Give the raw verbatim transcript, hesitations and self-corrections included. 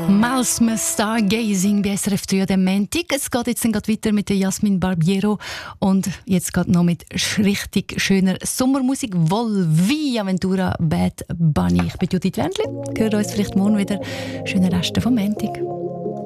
Malsme Stargazing bei S R F drei am Montag. Es geht jetzt dann gerade weiter mit der Jasmin Barbiero und jetzt geht noch mit richtig schöner Sommermusik. Volvi Aventura Bad Bunny. Ich bin Judith Wendli. Hören uns vielleicht morgen wieder. Schönen Rest vom Montag.